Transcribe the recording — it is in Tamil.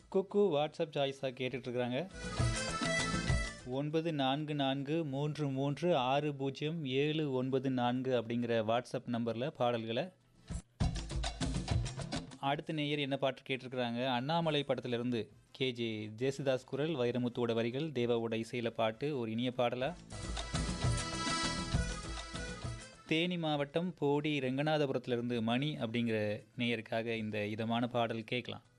குக்கு வாட்ஸ்அப் சாய்ஸாக கேட்டுட்ருக்குறாங்க. 9433600794 அப்படிங்கிற வாட்ஸ்அப் நம்பரில் பாடல்களை. அடுத்த நேயர் என்ன பாட்டு கேட்டிருக்கிறாங்க, அண்ணாமலை படத்திலிருந்து கேஜே ஜேசுதாஸ் குரல், வைரமுத்துவோட வரிகள், தேவாவோட இசையில் பாட்டு, ஒரு இனிய பாடலா. தேனி மாவட்டம் போடி ரெங்கநாதபுரத்திலிருந்து மணி அப்படிங்கிற நேயருக்காக இந்த இதமான பாடல் கேட்கலாம்.